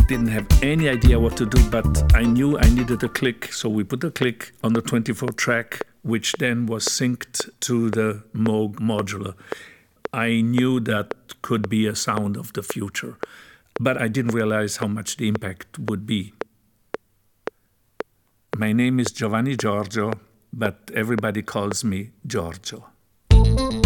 didn't have any idea what to do, but I knew I needed a click. So we put a click on the 24 track, which then was synced to the Moog modular. I knew that could be a sound of the future, but I didn't realize how much the impact would be. My name is Giovanni Giorgio, but everybody calls me Giorgio.